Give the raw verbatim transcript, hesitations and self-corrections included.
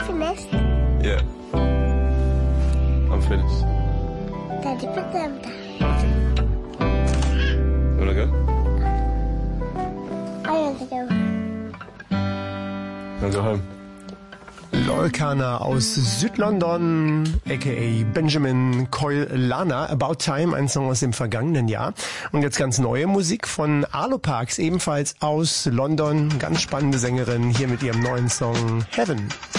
finished? Yeah. I'm finished. Daddy, put them down. You wanna go? I want to go. Wanna go home? Lolkana aus Südlondon, aka Benjamin Coyle-Lana, About Time, ein Song aus dem vergangenen Jahr. Und jetzt ganz neue Musik von Arlo Parks, ebenfalls aus London. Ganz spannende Sängerin, hier mit ihrem neuen Song Heaven.